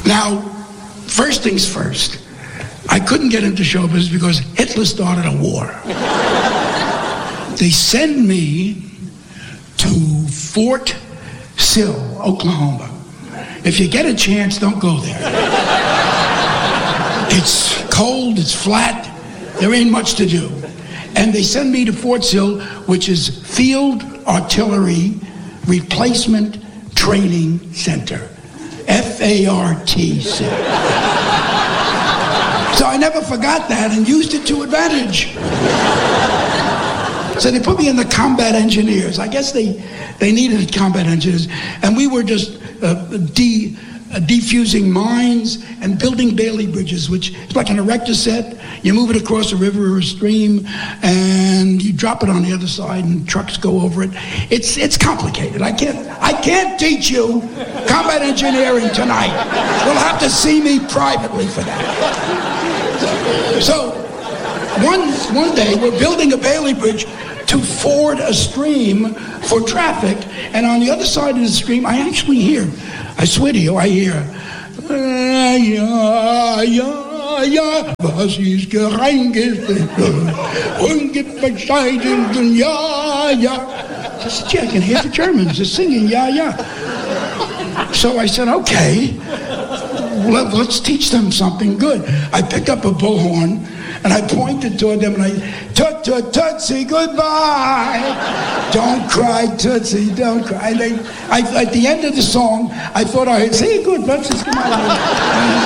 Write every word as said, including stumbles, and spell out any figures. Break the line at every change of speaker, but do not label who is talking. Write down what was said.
Now, first things first, I couldn't get into show business because Hitler started a war. They send me to Fort Sill, Oklahoma. If you get a chance, don't go there. It's cold, it's flat, there ain't much to do. And they send me to Fort Sill, which is Field Artillery Replacement Training Center. F A R T C. So I never forgot that and used it to advantage. So they put me in the combat engineers. I guess they, they needed combat engineers. And we were just uh, de, uh, defusing mines and building Bailey bridges, which is like an erector set. You move it across a river or a stream, and you drop it on the other side, and trucks go over it. It's it's complicated. I can't I can't teach you combat engineering tonight. You'll have to see me privately for that. So one one day we're building a Bailey bridge to ford a stream for traffic, and on the other side of the stream, I actually hear, I swear to you, I hear, ja, ja, ja, was ist gereingestellt, ungebescheiden, ja, ja. I said, yeah, I can hear the Germans, they're singing, ja, ja. So I said, okay, let, let's teach them something good. I picked up a bullhorn, and I pointed toward them, and I, tut, tut, Tootsie, goodbye. Don't cry, Tootsie, don't cry. And they, I, at the end of the song, I thought I had, say good, let's just come out.